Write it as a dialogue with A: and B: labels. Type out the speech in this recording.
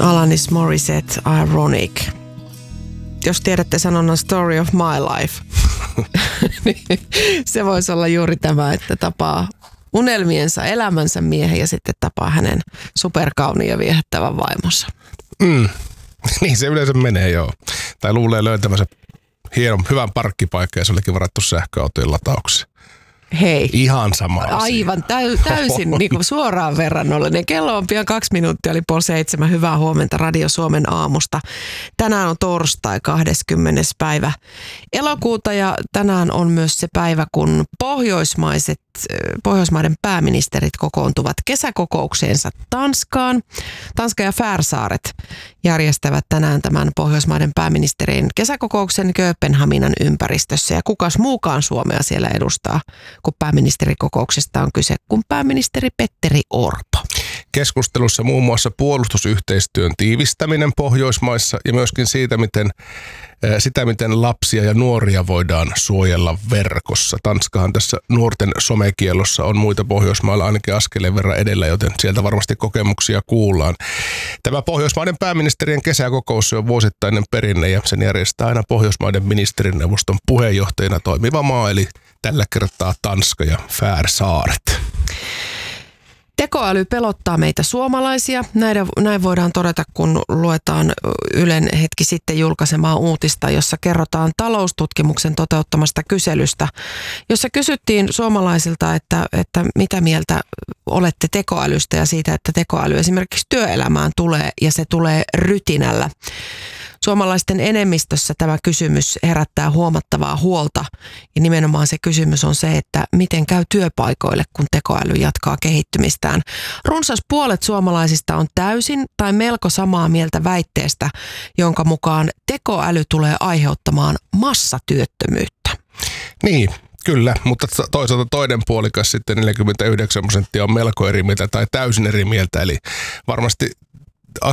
A: Alanis Morissette, Ironic. Jos tiedätte sanonnan story of my life, niin se voisi olla juuri tämä, että tapaa unelmiensa, elämänsä miehen ja sitten tapaa hänen superkauniin ja viehättävän vaimonsa.
B: Niin se yleensä menee, joo. Tai luulee löytämänsä hienon, hyvän parkkipaikan ja se olikin varattu sähköautojen lataukseen.
A: Hei.
B: Ihan sama asia.
A: Aivan täysin niin kuin suoraan verrannollinen. Kello on pian 2 minuuttia, oli 6:30. Hyvää huomenta Radio Suomen aamusta. Tänään on torstai 20. päivä elokuuta ja tänään on myös se päivä, kun Pohjoismaiden pääministerit kokoontuvat kesäkokoukseensa Tanskaan. Tanska ja Färsaaret järjestävät tänään tämän Pohjoismaiden pääministerien kesäkokouksen Kööpenhaminan ympäristössä. Ja kukas muukaan Suomea siellä edustaa, kun pääministerikokouksesta on kyse, kuin pääministeri Petteri Orpo.
B: Keskustelussa muun muassa puolustusyhteistyön tiivistäminen Pohjoismaissa ja myöskin siitä, miten lapsia ja nuoria voidaan suojella verkossa. Tanskahan tässä nuorten somekielossa on muita Pohjoismailla ainakin askeleen verran edellä, joten sieltä varmasti kokemuksia kuullaan. Tämä Pohjoismaiden pääministerien kesäkokous on vuosittainen perinne ja sen järjestää aina Pohjoismaiden ministerineuvoston puheenjohtajana toimiva maa, eli tällä kertaa Tanska ja Färsaaret.
A: Tekoäly pelottaa meitä suomalaisia. Näin voidaan todeta, kun luetaan Ylen hetki sitten julkaisemaa uutista, jossa kerrotaan taloustutkimuksen toteuttamasta kyselystä, jossa kysyttiin suomalaisilta, että mitä mieltä olette tekoälystä ja siitä, että tekoäly esimerkiksi työelämään tulee ja se tulee rytinällä. Suomalaisten enemmistössä tämä kysymys herättää huomattavaa huolta ja nimenomaan se kysymys on se, että miten käy työpaikoille, kun tekoäly jatkaa kehittymistään. Runsas puolet suomalaisista on täysin tai melko samaa mieltä väitteestä, jonka mukaan tekoäly tulee aiheuttamaan massatyöttömyyttä.
B: Niin. Kyllä, mutta toisaalta toinen puolikas sitten 49% on melko eri mieltä tai täysin eri mieltä. Eli varmasti